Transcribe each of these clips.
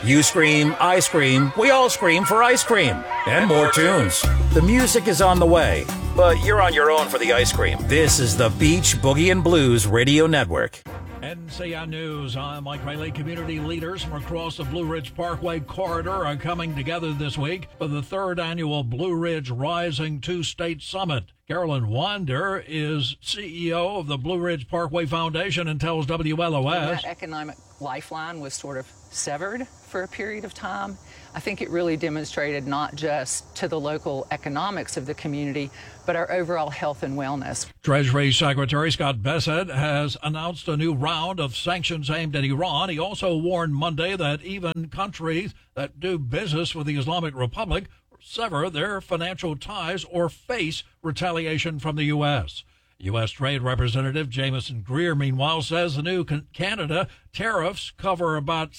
You scream, I scream, we all scream for ice cream. And more tunes. The music is on the way, but you're on your own for the ice cream. This is the Beach Boogie and Blues Radio Network. NCI News. I'm Mike Riley. Community leaders from across the Blue Ridge Parkway corridor are coming together this week for the third annual Blue Ridge Rising Two-State Summit. Carolyn Wander is CEO of the Blue Ridge Parkway Foundation and tells WLOS. That economic lifeline was sort of severed for a period of time. I think it really demonstrated not just to the local economics of the community, but our overall health and wellness. Treasury Secretary Scott Bessent has announced a new round of sanctions aimed at Iran. He also warned Monday that even countries that do business with the Islamic Republic sever their financial ties or face retaliation from the U.S. U.S. Trade Representative Jamieson Greer, meanwhile, says the new Canada tariffs cover about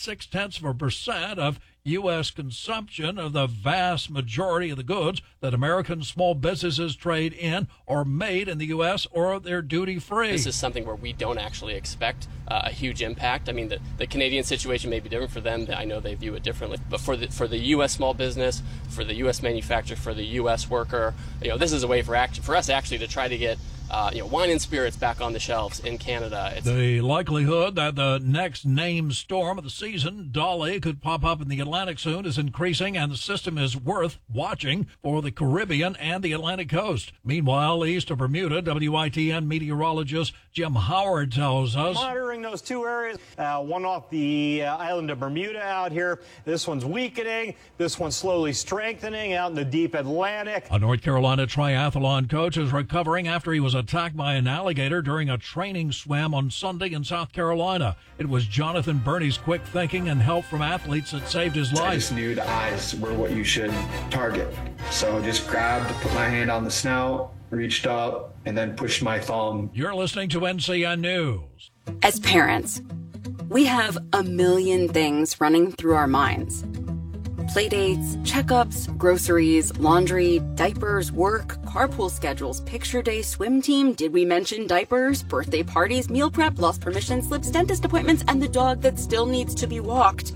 0.6% of U.S. consumption of the vast majority of the goods that American small businesses trade in or made in the U.S. or they're duty-free. This is something where we don't actually expect a huge impact. I mean, the Canadian situation may be different for them. I know they view it differently. But for the U.S. small business, for the U.S. manufacturer, for the U.S. worker, this is a way for us actually to try to get wine and spirits back on the shelves in Canada. The likelihood that the next named storm of the season, Dolly, could pop up in the Atlantic soon is increasing, and the system is worth watching for the Caribbean and the Atlantic coast. Meanwhile, east of Bermuda, WITN meteorologist Jim Howard tells us. Monitoring those two areas, one off the island of Bermuda out here. This one's weakening. This one's slowly strengthening out in the deep Atlantic. A North Carolina triathlon coach is recovering after he was attacked by an alligator during a training swim on Sunday in South Carolina. It was Jonathan Burney's quick thinking and help from athletes that saved his life. I just knew the eyes were what you should target. So just grabbed, put my hand on the snout, reached up, and then pushed my thumb. You're listening to NCN News. As parents, we have a million things running through our minds. Playdates, checkups, groceries, laundry, diapers, work, carpool schedules, picture day, swim team, did we mention diapers, birthday parties, meal prep, lost permission slips, dentist appointments, and the dog that still needs to be walked.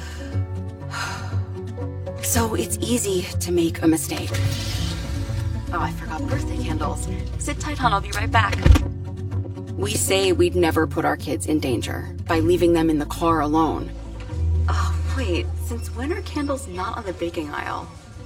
So it's easy to make a mistake. Oh, I forgot birthday candles. Sit tight, hon, I'll be right back. We say we'd never put our kids in danger by leaving them in the car alone. Oh, wait, since when are candles not on the baking aisle?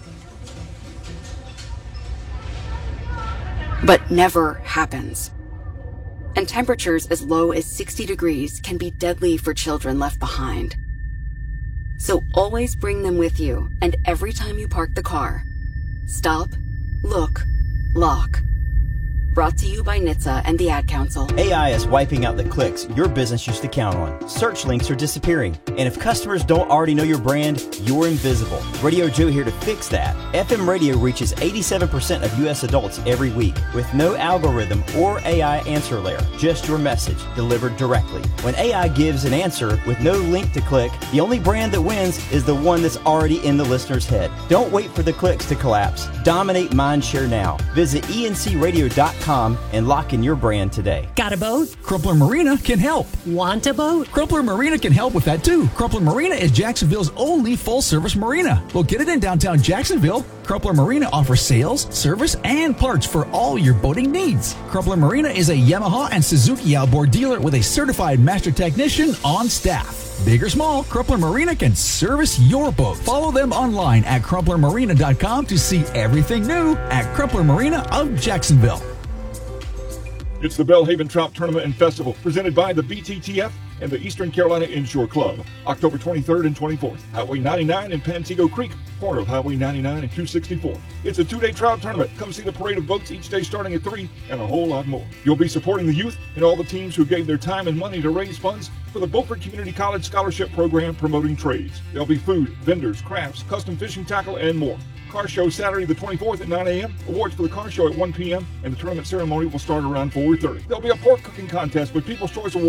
But never happens. And temperatures as low as 60 degrees can be deadly for children left behind. So always bring them with you, and every time you park the car, stop, look, lock. Brought to you by NHTSA and the Ad Council. AI is wiping out the clicks your business used to count on. Search links are disappearing. And if customers don't already know your brand, you're invisible. Radio Joe here to fix that. FM radio reaches 87% of U.S. adults every week with no algorithm or AI answer layer. Just your message delivered directly. When AI gives an answer with no link to click, the only brand that wins is the one that's already in the listener's head. Don't wait for the clicks to collapse. Dominate mindshare now. Visit encradio.com and lock in your brand today. Got a boat? Crumpler Marina can help. Want a boat? Crumpler Marina can help with that too. Crumpler Marina is Jacksonville's only full-service marina. Located in downtown Jacksonville, Crumpler Marina offers sales, service, and parts for all your boating needs. Crumpler Marina is a Yamaha and Suzuki outboard dealer with a certified master technician on staff. Big or small, Crumpler Marina can service your boat. Follow them online at crumplermarina.com to see everything new at Crumpler Marina of Jacksonville. It's the Belhaven Trout Tournament and Festival, presented by the BTTF and the Eastern Carolina Inshore Club, October 23rd and 24th. Highway 99 in Pantego Creek, corner of Highway 99 and 264. It's a two-day trout tournament. Come see the parade of boats each day starting at 3 and a whole lot more. You'll be supporting the youth and all the teams who gave their time and money to raise funds for the Beaufort Community College Scholarship Program promoting trades. There'll be food, vendors, crafts, custom fishing tackle, and more. Car show Saturday the 24th at 9 a.m. Awards for the car show at 1 p.m. and the tournament ceremony will start around 4:30. There'll be a pork cooking contest with People's Choice Awards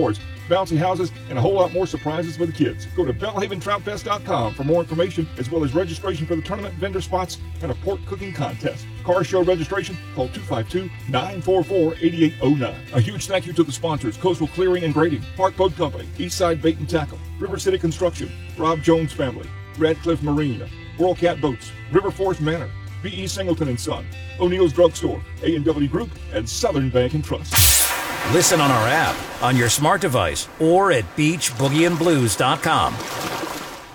bouncy houses, and a whole lot more surprises for the kids. Go to BellhavenTroutFest.com for more information, as well as registration for the tournament, vendor spots, and a pork cooking contest. Car show registration, call 252-944-8809. A huge thank you to the sponsors, Coastal Clearing and Grading, Park Boat Company, Eastside Bait and Tackle, River City Construction, Rob Jones Family, Radcliffe Marine, Whirlcat Boats, River Forest Manor, B.E. Singleton & Son, O'Neill's Drugstore, A&W Group, and Southern Bank and Trust. Listen on our app, on your smart device, or at beachboogieandblues.com.